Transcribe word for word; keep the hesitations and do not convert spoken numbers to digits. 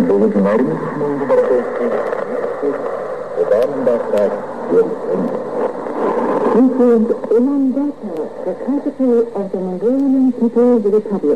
Imam Data, the capital of the Mongolian People's Republic.